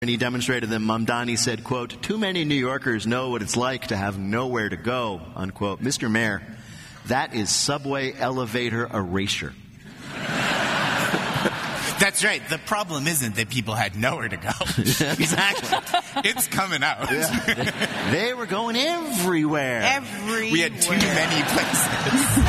And he demonstrated them. Mamdani said, quote, "Too many New Yorkers know what it's like to have nowhere to go," unquote. Mr. Mayor, that is subway elevator erasure. That's right. The problem isn't that people had nowhere to go. Exactly. It's coming out. Yeah. They were going everywhere. We had too many places.